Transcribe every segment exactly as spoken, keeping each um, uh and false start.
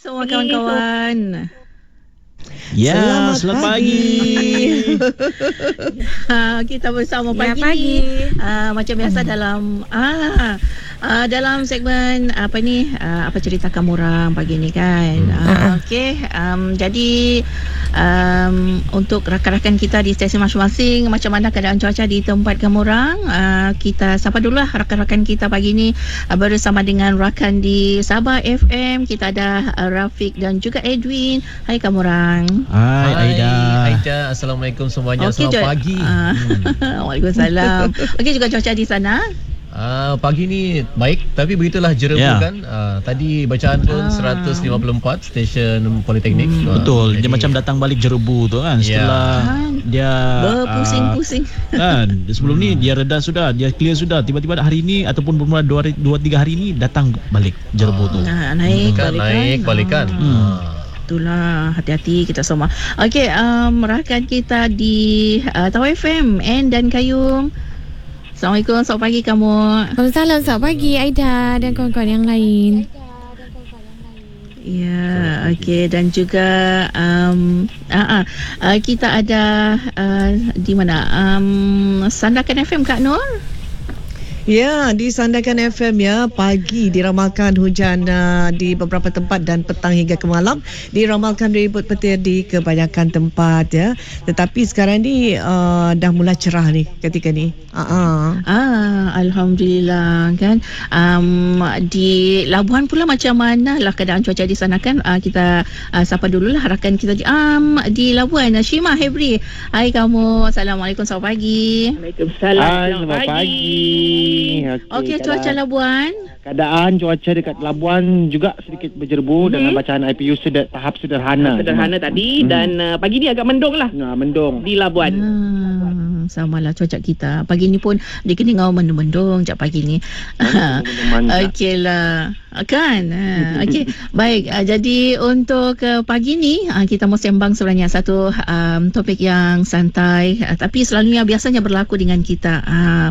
semua kawan-kawan. Ya, selamat, selamat pagi. pagi. ha, kita bersama pagi, ya, pagi. Ni uh, macam biasa hmm. dalam ah uh, dalam segmen apa ni uh, apa cerita kamu orang pagi ni kan. Hmm. Uh, Okey, um, jadi um, untuk rakan-rakan kita di stesen masing-masing, macam mana keadaan cuaca di tempat kamu orang? Uh, kita sapa dululah rakan-rakan kita pagi ni uh, bersama dengan rakan di Sabah F M. Kita ada uh, Rafiq dan juga Edwin. Hai kamu orang. Hai, Hai Aida. Aida, Assalamualaikum semuanya. Okay, selamat pagi. Uh, hmm. Waalaikumsalam. Okey, juga cuaca di sana? Uh, pagi ni baik, tapi begitulah jerebu yeah. kan. Uh, tadi bacaan pun ah. seratus lima puluh empat stesen Politeknik. Hmm, uh, betul. Dia jadi, macam datang balik jerebu tu kan. Setelah yeah. dia berpusing-pusing. Uh, kan. Sebelum ni dia reda sudah, dia clear sudah. Tiba-tiba hari ni ataupun bermula dua tiga hari ni datang balik jerebu uh, tu. Nah, naik kan, balikan. Naik balikan. Uh. Hmm. Itulah, hati-hati kita semua. Okey, um, rakan kita di uh, Tawau F M, Ann dan Kayum. Assalamualaikum, selamat pagi kamu. Waalaikumsalam, selamat pagi Aida dan kawan-kawan yang lain. Ya, okey, dan juga um, uh, uh, uh, kita ada uh, di mana? Um, Sandakan F M Kak Nur. Ya, di Sandakan F M ya, pagi diramalkan hujan uh, di beberapa tempat dan petang hingga ke malam diramalkan ribut petir di kebanyakan tempat ya. Tetapi sekarang ni uh, dah mula cerah ni ketika ni. Uh-uh. Ah, alhamdulillah kan. Um, di Labuan pula macam mana lah keadaan cuaca di sana kan? Uh, kita uh, sapa dululah rakan kita di um, di Labuan, Shima Hebri. Hai kamu. Assalamualaikum, selamat pagi. Waalaikumsalam. Hai, selamat pagi. pagi. Okey, okay, cuaca Labuan. Keadaan cuaca dekat Labuan juga sedikit berjerebu mm-hmm. dengan bacaan I P U seder, tahap sederhana. Sederhana cuma. tadi mm-hmm. dan uh, pagi ni agak mendung lah. Nah, mendung. Di Labuan. Hmm, samalah cuaca kita. Pagi ni pun dikena mendung-mendung jap pagi ni. Okeylah. Kan? Okey. Baik, uh, jadi untuk uh, pagi ni uh, kita mau sembang sebenarnya satu um, topik yang santai uh, tapi selalunya biasanya berlaku dengan kita. Uh,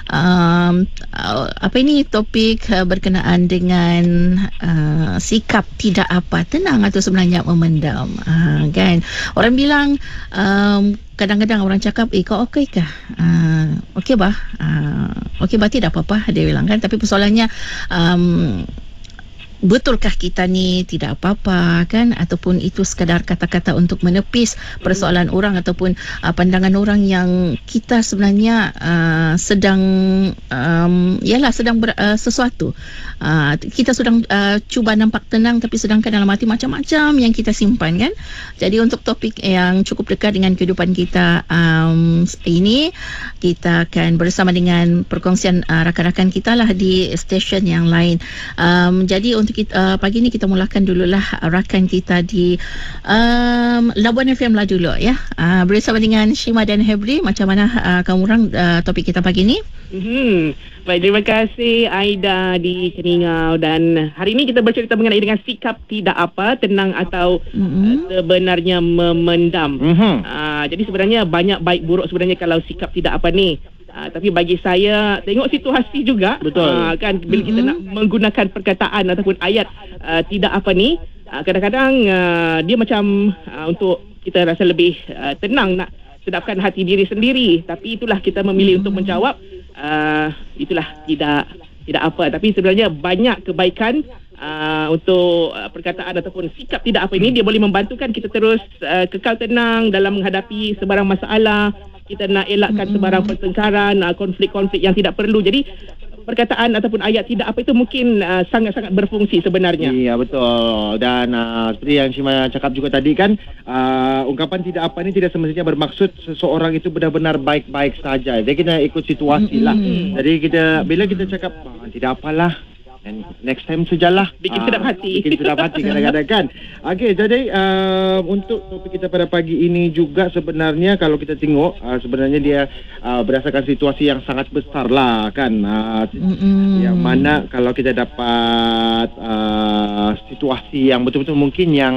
um, uh, apa ini topik uh, berkenaan dengan uh, sikap tidak apa tenang atau sebenarnya memendam. Uh, kan? Orang bilang um, kadang-kadang orang cakap, eh kau okey kah? Uh, okey bah? Uh, okey bah, tidak apa-apa dia bilang kan. Tapi persoalannya um, betulkah kita ni tidak apa-apa kan, ataupun itu sekadar kata-kata untuk menepis persoalan orang ataupun uh, pandangan orang yang kita sebenarnya uh, sedang um, yalah sedang ber, uh, sesuatu uh, kita sedang uh, cuba nampak tenang tapi sedangkan dalam hati macam-macam yang kita simpan kan. Jadi untuk topik yang cukup dekat dengan kehidupan kita um, ini, kita akan bersama dengan perkongsian uh, rakan-rakan kita lah di stesen yang lain. um, jadi untuk Untuk kita, uh, pagi ni kita mulakan dululah rakan kita di um, Labuan F M lah dulu ya. Uh, bersama dengan Shima dan Hebri. Macam mana uh, kamu orang uh, topik kita pagi ni? Hmm. Baik, terima kasih Aida di Keningau. Dan hari ini kita bercerita mengenai dengan sikap tidak apa, tenang atau mm-hmm. uh, sebenarnya memendam. Mm-hmm. Uh, jadi sebenarnya banyak baik buruk sebenarnya kalau sikap tidak apa ni. Uh, tapi bagi saya tengok situasi juga. Betul. Uh, kan bila kita mm-hmm. nak menggunakan perkataan ataupun ayat uh, tidak apa ni, uh, kadang-kadang uh, dia macam uh, untuk kita rasa lebih uh, tenang nak sedapkan hati diri sendiri. Tapi itulah kita memilih mm-hmm. untuk menjawab uh, itulah tidak tidak apa. Tapi sebenarnya banyak kebaikan uh, untuk uh, perkataan ataupun sikap tidak apa ini. Dia boleh membantukan kita terus uh, kekal tenang dalam menghadapi sebarang masalah. Kita nak elakkan sebarang pertengkaran, konflik-konflik yang tidak perlu. Jadi perkataan ataupun ayat tidak apa itu mungkin uh, sangat-sangat berfungsi sebenarnya. Iya, betul. Dan uh, seperti yang Shima cakap juga tadi kan, uh, ungkapan tidak apa ini tidak semestinya bermaksud seseorang itu benar-benar baik-baik saja. Jadi kita ikut situasi lah. Mm-hmm. Jadi kita bila kita cakap ah, tidak apalah, and next time sajalah, bikin sedap hati. Bikin sedap hati kadang-kadang kan. Okey, jadi uh, untuk topik kita pada pagi ini juga sebenarnya kalau kita tengok uh, sebenarnya dia uh, berdasarkan situasi yang sangat besar lah kan. Uh, mm-hmm. Yang mana kalau kita dapat uh, situasi yang betul-betul mungkin yang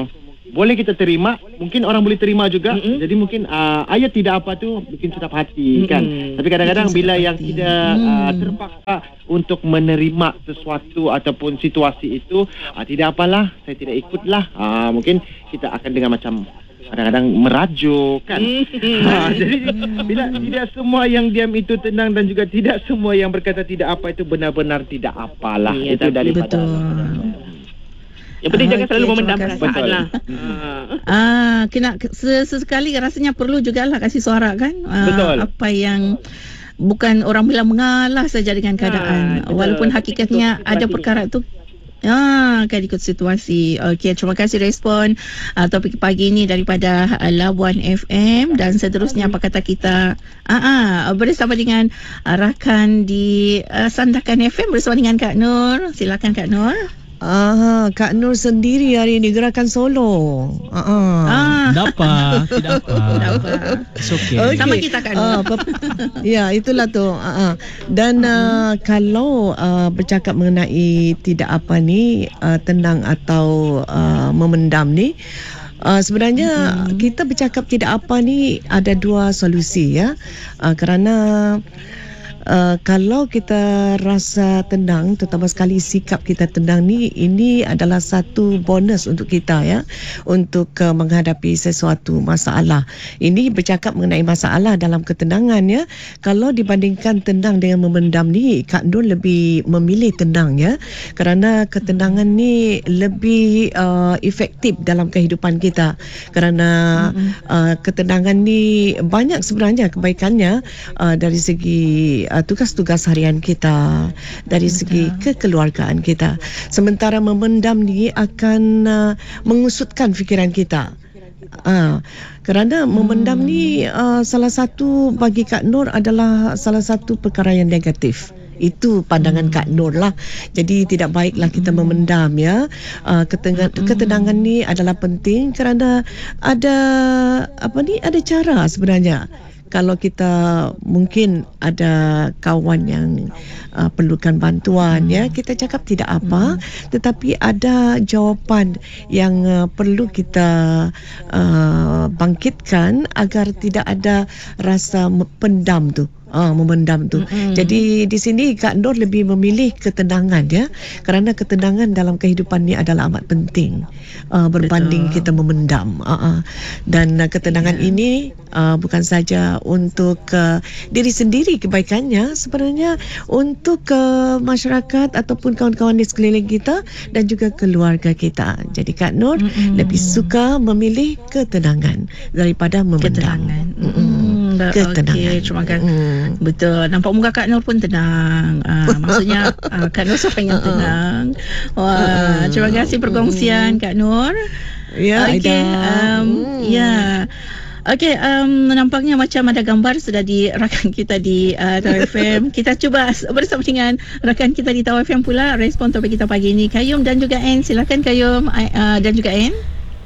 boleh kita terima, mungkin orang boleh terima juga. Mm-hmm. Jadi mungkin uh, ayat tidak apa tu mungkin sedap hati, mm-hmm. kan. Tapi kadang-kadang bikin bila yang hati. tidak uh, terpaksa untuk menerima sesuatu ataupun situasi itu, uh, tidak apalah, saya tidak ikutlah. Uh, mungkin kita akan dengan macam kadang-kadang merajuk, kan. ha, jadi bila tidak semua yang diam itu tenang dan juga tidak semua yang berkata tidak apa itu benar-benar tidak apalah. Ya, itu daripada betul. Yang penting Ah, jangan selalu okey, memendam terima kasih. perasaan lah. Ah, kena sesekali rasanya perlu jugalah kasih suara, kan. Ah, Betul. Apa yang bukan orang bilang mengalah saja dengan keadaan, betul. walaupun hakikatnya Ikut ada situasi perkara tu. Ah, kan ikut situasi. Okey, terima kasih respon uh, topik pagi ini daripada uh, Labuan F M, dan seterusnya apa kata kita ah, ah bersama dengan uh, rakan di uh, Sandakan F M bersama dengan Kak Nur. Silakan Kak Nur. Ah, Kak Nur sendiri hari ini gerakan solo. Ah, ah. Ah, Tak apa, tidak apa. tak apa. It's okay. Okey. Sama kita, Kak Nur. Ah, pep- ya, itulah tu. Ah, ah. Dan uh, kalau uh, bercakap mengenai tidak apa ni, uh, tenang atau uh, memendam ni, Uh, sebenarnya hmm. kita bercakap tidak apa ni ada dua solusi, ya. Uh, kerana Uh, kalau kita rasa tenang, terutama sekali sikap kita tenang ni, ini adalah satu bonus untuk kita, ya, untuk uh, menghadapi sesuatu masalah. Ini bercakap mengenai masalah dalam ketenangan, ya. Kalau dibandingkan tenang dengan memendam ni, Kak Nur lebih memilih tenang, ya, kerana ketenangan ni lebih uh, efektif dalam kehidupan kita. Kerana uh, ketenangan ni banyak sebenarnya kebaikannya, uh, dari segi uh, tugas-tugas harian kita, dari segi kekeluargaan kita. Sementara memendam ni akan uh, mengusutkan fikiran kita. Uh, kerana memendam ni uh, salah satu bagi Kak Nur adalah salah satu perkara yang negatif. Itu pandangan hmm. Kak Nur lah. Jadi tidak baiklah kita memendam, ya. Uh, ketenangan, hmm. ketenangan ni adalah penting kerana ada apa ni, ada cara sebenarnya. Kalau kita mungkin ada kawan yang uh, perlukan bantuan, hmm. ya, kita cakap tidak apa, hmm. tetapi ada jawapan yang uh, perlu kita uh, bangkitkan agar tidak ada rasa pendam tu. Ah, memendam tu. Mm-hmm. Jadi di sini Kak Nur lebih memilih ketenangan, ya, kerana ketenangan dalam kehidupan ni adalah amat penting uh, berbanding Betul. kita memendam. Uh, uh. Dan uh, ketenangan yeah. ini uh, bukan saja untuk uh, diri sendiri kebaikannya, sebenarnya untuk uh, masyarakat ataupun kawan-kawan di sekeliling kita dan juga keluarga kita. Jadi Kak Nur mm-hmm. lebih suka memilih ketenangan daripada memendam. Ketenangan. Mm-hmm. Ketenangan. Okey, terima kasih. Mm. Betul. Nampak muka Kak Nur pun tenang. Uh, maksudnya uh, Kak Nur seorang yang tenang. Wah, terima kasih perkongsian Kak Nur. Ya, Okey, um, hmm. ya. Okey, um, nampaknya macam ada gambar sudah di rakan kita di uh, Tau F M. Kita cuba bersama dengan rakan kita di Tau F M pula respon topik kita pagi ini. Kayum dan juga Ann. Silakan Kayum uh, dan juga Ann.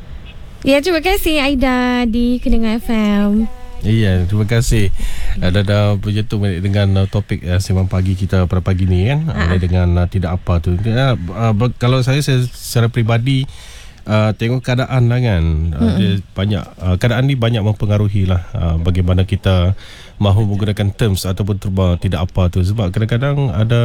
Ya, terima kasih Aida di Kedengar F M. Iya, terima kasih. Ada dah berjatuh dengan uh, topik uh, sembang pagi kita pada pagi ni, kan. Uh, dengan uh, tidak apa tu. Uh, uh, kalau saya, saya secara peribadi uh, tengok keadaan lah, kan. Uh, hmm. Dia banyak uh, keadaan ni banyak mempengaruhi lah uh, bagaimana kita mahu menggunakan terms ataupun terma tidak apa tu. Sebab kadang-kadang ada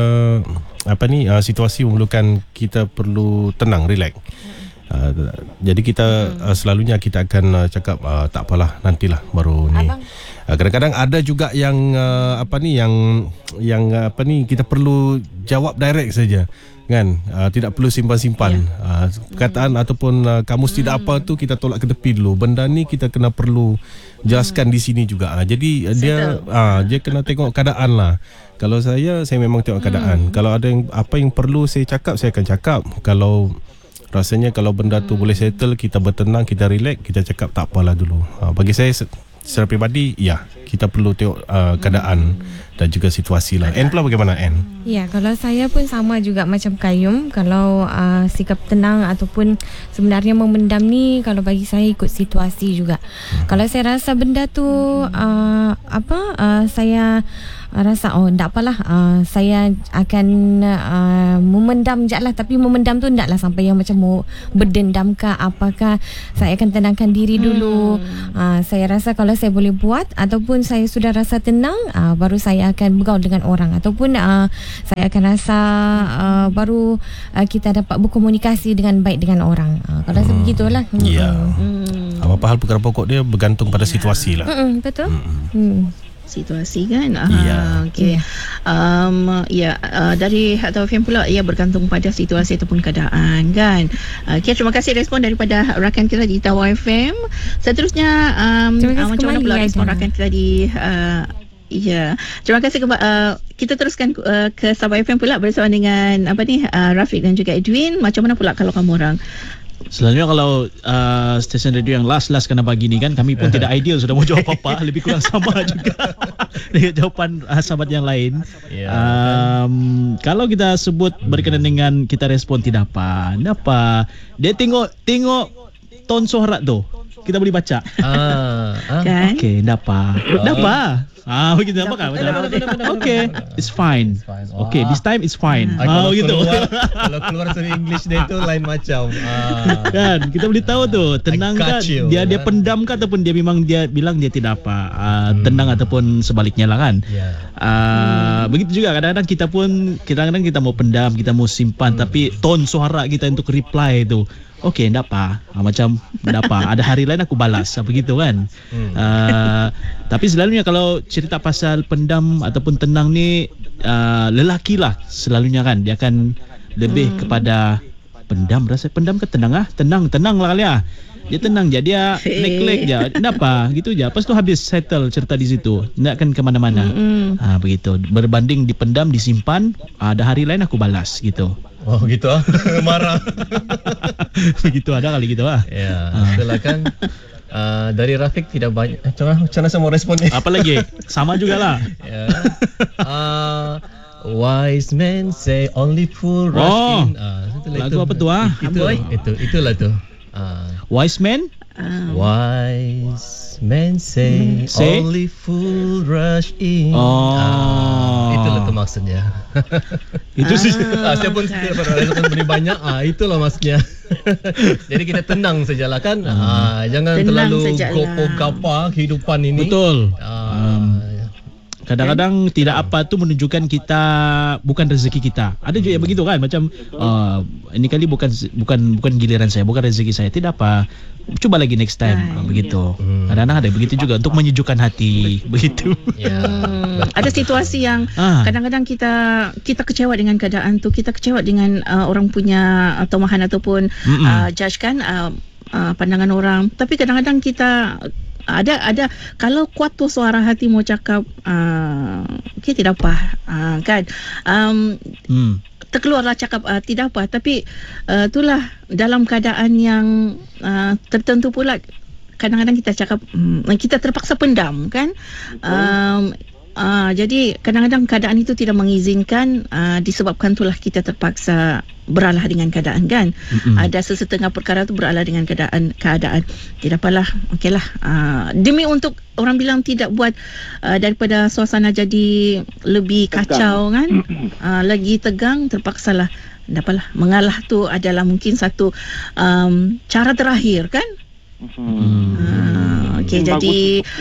apa ni uh, situasi memerlukan kita perlu tenang, relax. Uh, jadi kita uh, selalunya kita akan uh, cakap uh, tak apalah, nantilah baru ni. Uh, kadang-kadang ada juga yang uh, apa ni yang yang uh, apa ni kita perlu jawab direct saja, kan. Uh, tidak perlu simpan-simpan. Yeah. Uh, perkataan mm. ataupun uh, kamus mm. tidak apa tu kita tolak ke tepi dulu. Benda ni kita kena perlu jelaskan mm. di sini juga. Uh, jadi uh, dia uh, dia kena tengok keadaan lah. Kalau saya saya memang tengok keadaan. Mm. Kalau ada yang apa yang perlu saya cakap, saya akan cakap. Kalau rasanya kalau benda tu hmm. boleh settle, kita bertenang, kita relax, kita cakap tak apalah dulu. Ha, bagi saya secara peribadi, ya, kita perlu tengok uh, keadaan hmm. dan juga situasi lah. Anne pula bagaimana, Anne? Ya, kalau saya pun sama juga macam Qayyum. Kalau uh, sikap tenang ataupun sebenarnya memendam ni, kalau bagi saya ikut situasi juga. Hmm. Kalau saya rasa benda tu uh, apa uh, saya rasa oh tak apalah, uh, saya akan uh, memendam je lah. Tapi memendam tu taklah sampai yang macam mau berdendam ke apakah. Saya akan tenangkan diri dulu. hmm. uh, Saya rasa kalau saya boleh buat ataupun saya sudah rasa tenang, uh, baru saya akan bergaul dengan orang. Ataupun uh, saya akan rasa uh, baru uh, kita dapat berkomunikasi dengan baik dengan orang. uh, Kalau saya begitulah. Ya. hmm. Apa-apa hal perkara pokok dia bergantung pada situasi lah. hmm, Betul. hmm. Hmm. Situasi kan. Ya. Okey. Um, ya, uh, dari Taufim pula, ia bergantung pada situasi ataupun keadaan kan. Okey, terima kasih respon daripada rakan kita di Tawar F M. Seterusnya um, uh, macam mana pula respon rakan kita di uh, ya. Terima kasih kepada uh, kita teruskan uh, ke Sabah F M pula bersama dengan apa ni uh, Rafiq dan juga Edwin. Macam mana pula kalau kamu orang? Selalunya kalau uh, stesen radio yang last-last kena pagi ni kan, kami pun tidak ideal sudah mau jawab apa-apa. Lebih kurang sama juga dengan jawapan uh, sahabat yang lain. yeah, um, kan? Kalau kita sebut berkenaan dengan kita respon tidak apa, tidak apa. Dia tengok tengok ton suara tu, kita boleh baca. Ah, ah. Kan? Okey, tidak apa, tidak apa. Ah, begitu apa kan? Okay, it's fine. Okay, this time it's fine. Ah, ah begitu. Keluar, kalau keluar dari English dia tu lain macam. Ah. Kan, kita boleh tahu tu, tenang kan? Dia dia pendam ke ataupun dia memang dia bilang dia tidak apa, uh, hmm. tenang ataupun sebaliknya lah kan. Yeah. Uh, hmm. Begitu juga kadang-kadang kita pun kadang-kadang kita mau pendam, kita mau simpan, hmm. tapi ton suara kita untuk reply tu, okey, tak apa. Ha, macam tak apa. Ada hari lain aku balas. Ha, begitu kan. Hmm. Uh, tapi selalunya kalau cerita pasal pendam ataupun tenang ni, uh, lelaki lah selalunya kan. Dia akan lebih hmm. kepada pendam. Rasa pendam ke tenang ah? Tenang, tenang lah kali ah. Dia tenang je, dia lek-lek je. Tak apa, gitu je. Lepas tu habis settle cerita di situ. Tak akan ke mana-mana. Hmm. Ha, begitu. Berbanding dipendam, disimpan, ada hari lain aku balas gitu. Oh gitu ah. Marah. Begitu ada kali gitu ah. Ya, itulah kan. Uh, dari Rafiq tidak banyak. Eh, macam mana saya mau responnya? Apa lagi? Sama jugalah. Ya. Uh, wise men say only fool rush oh, in. Uh, lagu itu, apa tu ah? Itu, itu, itulah tu. Uh, wise men? Uh, wise men say, hmm, say only fool rush in. Oh, uh, itulah tu maksudnya. Itu sih. Ah, saya pun saya beri banyak. Ah, itulah maksudnya. Jadi kita tenang sajalah kan. Hmm. Ah, jangan tenang terlalu gopo-gapa kehidupan ini. Betul. Ah, um, kadang-kadang kan? tidak apa tu menunjukkan kita bukan rezeki kita. Ada juga yang begitu kan, macam uh, ini kali bukan bukan bukan giliran saya, bukan rezeki saya. Tidak apa. Cuba lagi next time. Nah, begitu. Hmm. Kadang-kadang ada begitu juga untuk menyejukkan hati. Begitu. Ya. Hmm, ada situasi yang ah. kadang-kadang kita kita kecewa dengan keadaan tu, kita kecewa dengan uh, orang punya atau mahan ataupun uh, judge kan uh, uh, pandangan orang. Tapi kadang-kadang kita ada ada kalau kuat tu suara hati mau cakap uh, okay, tidak apa uh, kan um, hmm. terkeluarlah cakap uh, tidak apa, tapi uh, itulah dalam keadaan yang uh, tertentu pula kadang-kadang kita cakap um, kita terpaksa pendam kan. um, uh, jadi kadang-kadang keadaan itu tidak mengizinkan, uh, disebabkan itulah kita terpaksa beralah dengan keadaan kan. Mm-hmm. Ada sesetengah perkara tu beralah dengan keadaan keadaan. Tidak apalah, okeylah. Uh, demi untuk orang bilang tidak buat uh, daripada suasana jadi lebih kacau kan. Uh, lagi tegang, terpaksalah. Tidak apalah, mengalah tu adalah mungkin satu um, cara terakhir kan. Mm-hmm. Uh, okey, jadi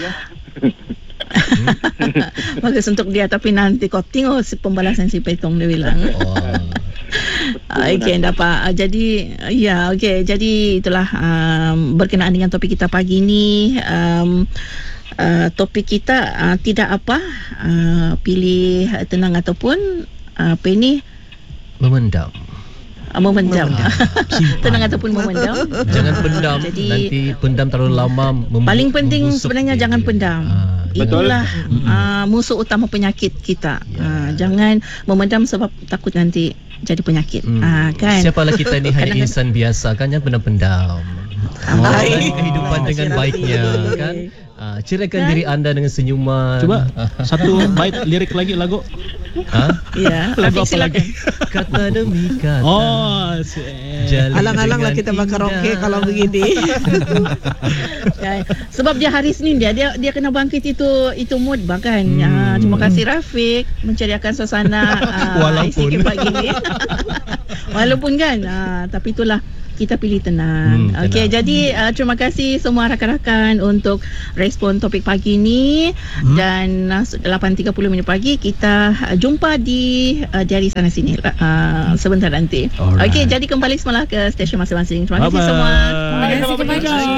bagus untuk dia, tapi nanti kau tengok si pembalasan si Petong dia bilang. Oh. Okey, dapat. Jadi ya, okey. Jadi itulah um, berkenaan dengan topik kita pagi ni. Um, uh, topik kita uh, tidak apa, uh, pilih tenang ataupun uh, apa ini? Memendam. Uh, memendam. Tenang ataupun memendam. Jangan pendam. Jadi, nanti pendam terlalu lama. Mem- paling penting sebenarnya jangan pendam. Ah. Itulah uh, musuh utama penyakit kita. Yeah. Uh, jangan memendam sebab takut nanti jadi penyakit. Hmm. Uh, kan? Siapalah kita ni hanya insan biasa kan yang pernah pendam. Oh, kehidupan dengan baiknya kan. Uh, ceraikan Kan? diri anda dengan senyuman. Cuba satu bait lirik lagi lagu. Ha? Ya, Lagu Afiq, apa lagi? Kata demi kata. Oh, jalin Alang-alang lah dengan kita bakar indah. karaoke kalau begini. Ya, sebab dia hari Senin dia dia dia kena bangkit itu itu mood bahkan. Hmm. Uh, terima kasih Rafiq menceriakan suasana uh, Walaupun. I C K pagi ni. Walaupun kan uh, tapi itulah kita pilih tenang. Hmm, Okey, tenang. jadi uh, terima kasih semua rakan-rakan untuk respon topik pagi ni hmm. dan uh, lapan tiga puluh minit pagi kita uh, jumpa di uh, Diari Sana Sini uh, sebentar nanti. Okey, jadi kembali semula ke stesen masing-masing. Terima kasih Bye-bye. semua. Terima kasih kepada